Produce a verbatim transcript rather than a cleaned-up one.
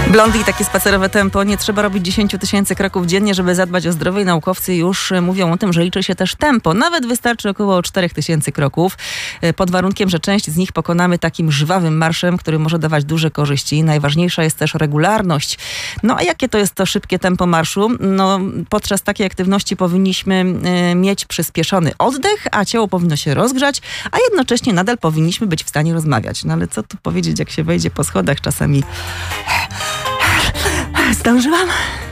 Blondie, takie spacerowe tempo. Nie trzeba robić dziesięć tysięcy kroków dziennie, żeby zadbać o zdrowie. Naukowcy już mówią o tym, że liczy się też tempo. Nawet wystarczy około cztery tysiące kroków, pod warunkiem, że część z nich pokonamy takim żwawym marszem, który może dawać duże korzyści. Najważniejsza jest też regularność. No a jakie to jest to szybkie tempo marszu? No, podczas takiej aktywności powinniśmy y, mieć przyspieszony oddech, a ciało powinno się rozgrzać, a jednocześnie nadal powinniśmy być w stanie rozmawiać. No ale co tu powiedzieć, jak się wejdzie po schodach czasami... Zdążyłam?